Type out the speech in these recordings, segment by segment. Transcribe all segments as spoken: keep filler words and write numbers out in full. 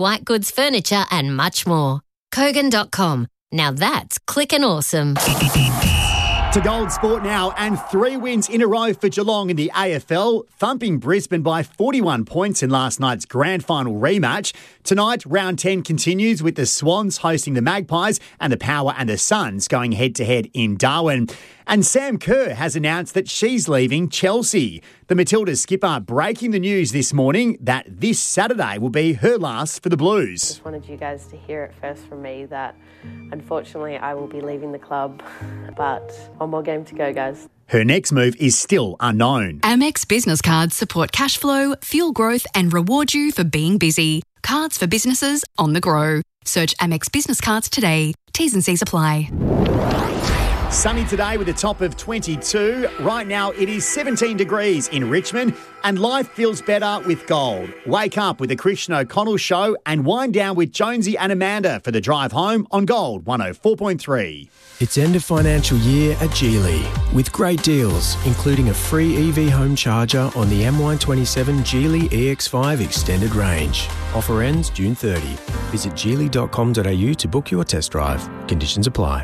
white goods furniture and much more. Kogan dot com. Now that's clickin' awesome. To Gold Sport now, and three wins in a row for Geelong in the A F L, thumping Brisbane by forty-one points in last night's grand final rematch. Tonight, round ten continues with the Swans hosting the Magpies and the Power and the Suns going head-to-head in Darwin. And Sam Kerr has announced that she's leaving Chelsea. The Matildas skipper breaking the news this morning that this Saturday will be her last for the Blues. Just wanted you guys to hear it first from me that unfortunately I will be leaving the club, but one more game to go, guys. Her next move is still unknown. Amex Business Cards support cash flow, fuel growth and reward you for being busy. Cards for businesses on the go. Search Amex Business Cards today. T's and C's apply. Sunny today with a top of twenty-two. Right now it is seventeen degrees in Richmond and life feels better with Gold. Wake up with the Christian O'Connell Show and wind down with Jonesy and Amanda for the drive home on Gold one oh four point three. It's end of financial year at Geely with great deals, including a free E V home charger on the M Y twenty-seven Geely E X five Extended Range. Offer ends June thirtieth. Visit geely dot com dot a u to book your test drive. Conditions apply.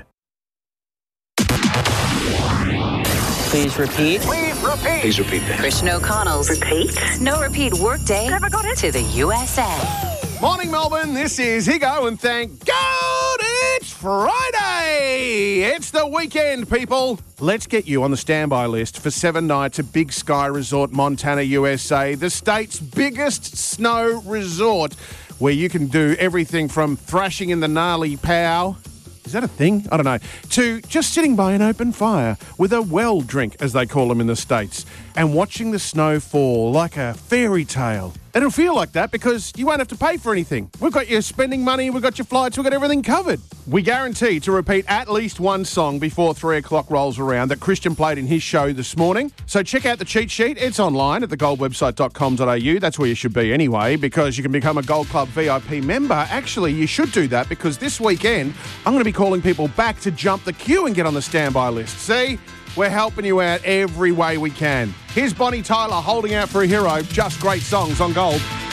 Please repeat. Please repeat. Please repeat that. Christian O'Connell's Repeat. No Repeat Workday Never got it. to the U S A. Morning, Melbourne. This is Higo, and thank God it's Friday. It's the weekend, people. Let's get you on the standby list for seven nights at Big Sky Resort, Montana, U S A, the state's biggest snow resort, where you can do everything from thrashing in the gnarly pow. Is that a thing? I don't know. To just sitting by an open fire with a well drink, as they call them in the States, and watching the snow fall like a fairy tale. It'll feel like that because you won't have to pay for anything. We've got your spending money, we've got your flights, we've got everything covered. We guarantee to repeat at least one song before three o'clock rolls around that Christian played in his show this morning. So check out the cheat sheet. It's online at the gold website dot com dot a u. That's where you should be anyway, because you can become a Gold Club V I P member. Actually, you should do that because this weekend I'm going to be calling people back to jump the queue and get on the standby list. See? We're helping you out every way we can. Here's Bonnie Tyler holding out for a hero. Just great songs on Gold.